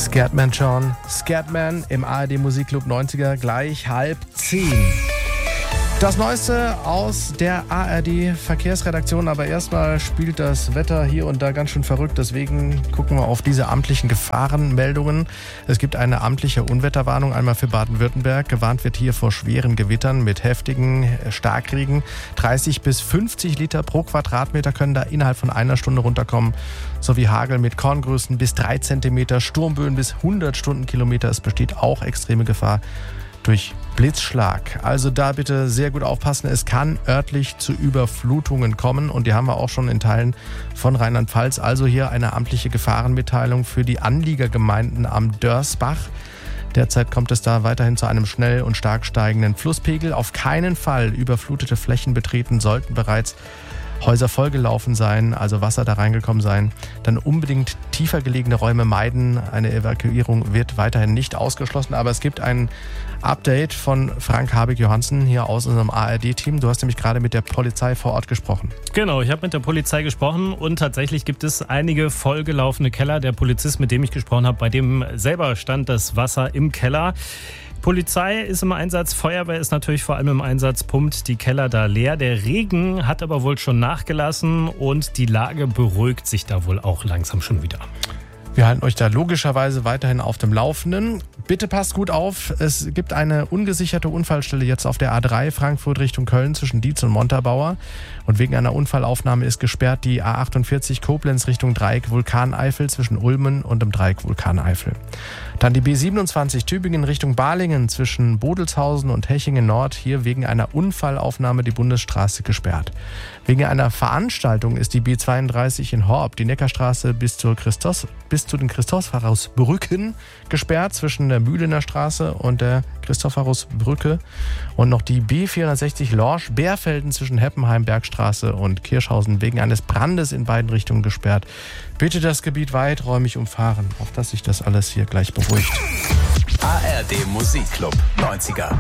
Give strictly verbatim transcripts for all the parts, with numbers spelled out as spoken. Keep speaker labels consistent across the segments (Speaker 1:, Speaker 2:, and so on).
Speaker 1: Scatman John, Scatman im A R D Musikclub neunziger, gleich halb zehn. Das Neueste aus der A R D Verkehrsredaktion, aber erstmal spielt das Wetter hier und da ganz schön verrückt, deswegen gucken wir auf diese amtlichen Gefahrenmeldungen. Es gibt eine amtliche Unwetterwarnung, einmal für Baden-Württemberg. Gewarnt wird hier vor schweren Gewittern mit heftigen Starkregen. dreißig bis fünfzig Liter pro Quadratmeter können da innerhalb von einer Stunde runterkommen, sowie Hagel mit Korngrößen bis drei Zentimeter, Sturmböen bis hundert Stundenkilometer. Es besteht auch extreme Gefahr durch Blitzschlag. Also da bitte sehr gut aufpassen. Es kann örtlich zu Überflutungen kommen und die haben wir auch schon in Teilen von Rheinland-Pfalz. Also hier eine amtliche Gefahrenmitteilung für die Anliegergemeinden am Dörsbach. Derzeit kommt es da weiterhin zu einem schnell und stark steigenden Flusspegel. Auf keinen Fall überflutete Flächen betreten, sollten bereits Häuser vollgelaufen sein, also Wasser da reingekommen sein. Dann unbedingt tiefer gelegene Räume meiden. Eine Evakuierung wird weiterhin nicht ausgeschlossen. Aber es gibt ein Update von Frank Habig-Johansen hier aus unserem A R D-Team. Du hast nämlich gerade mit der Polizei vor Ort gesprochen.
Speaker 2: Genau, ich habe mit der Polizei gesprochen und tatsächlich gibt es einige vollgelaufene Keller. Der Polizist, mit dem ich gesprochen habe, bei dem selber stand das Wasser im Keller. Polizei ist im Einsatz, Feuerwehr ist natürlich vor allem im Einsatz, pumpt die Keller da leer. Der Regen hat aber wohl schon nachgelassen und die Lage beruhigt sich da wohl auch langsam schon wieder.
Speaker 1: Wir halten euch da logischerweise weiterhin auf dem Laufenden. Bitte passt gut auf, es gibt eine ungesicherte Unfallstelle jetzt auf der A drei Frankfurt Richtung Köln zwischen Dietz und Montabaur. Und wegen einer Unfallaufnahme ist gesperrt die A achtundvierzig Koblenz Richtung Dreieck Vulkaneifel zwischen Ulmen und dem Dreieck Vulkaneifel. Dann die B siebenundzwanzig Tübingen Richtung Balingen zwischen Bodelshausen und Hechingen Nord. Hier wegen einer Unfallaufnahme die Bundesstraße gesperrt. Wegen einer Veranstaltung ist die B zweiunddreißig in Horb die Neckarstraße bis, zur Christos, bis zu den Christophorusbrücken gesperrt zwischen der Mühlener Straße und der Christophorusbrücke. Und noch die B vierhundertsechzig Lorsch Bärfelden zwischen Heppenheim Bergstraße und Kirschhausen wegen eines Brandes in beiden Richtungen gesperrt. Bitte das Gebiet weiträumig umfahren, auf dass sich das alles hier gleich beruhigt.
Speaker 3: A R D Musikclub neunziger.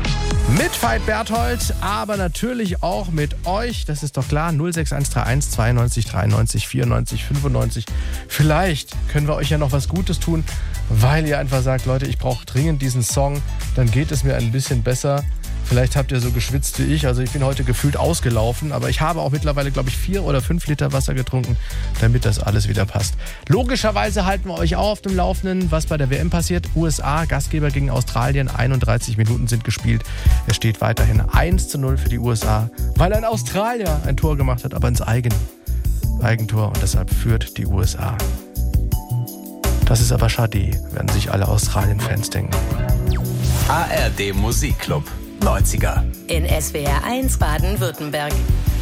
Speaker 1: Mit Veit Berthold, aber natürlich auch mit euch. Das ist doch klar. null sechs eins drei eins zweiundneunzig dreiundneunzig vierundneunzig fünfundneunzig. Vielleicht können wir euch ja noch was Gutes tun, weil ihr einfach sagt, Leute, ich brauche dringend diesen Song. Dann geht es mir ein bisschen besser. Vielleicht habt ihr so geschwitzt wie ich. Also ich bin heute gefühlt ausgelaufen. Aber ich habe auch mittlerweile, glaube ich, vier oder fünf Liter Wasser getrunken, damit das alles wieder passt. Logischerweise halten wir euch auch auf dem Laufenden, was bei der W M passiert. U S A, Gastgeber gegen Australien. einunddreißig Minuten sind gespielt. Es steht weiterhin eins zu null für die U S A, weil ein Australier ein Tor gemacht hat, aber ins Eigen, Eigentor. Und deshalb führt die U S A. Das ist aber schade, werden sich alle Australien-Fans denken.
Speaker 3: A R D Musikclub neunziger.
Speaker 4: In S W R eins Baden-Württemberg.